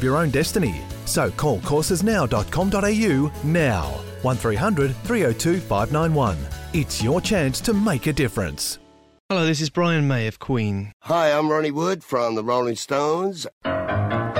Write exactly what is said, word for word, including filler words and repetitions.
of your own destiny. So call coursesnow dot com dot a u now. one three hundred three oh two five nine one. It's your chance to make a difference. Hello, this is Brian May of Queen. Hi, I'm Ronnie Wood from the Rolling Stones.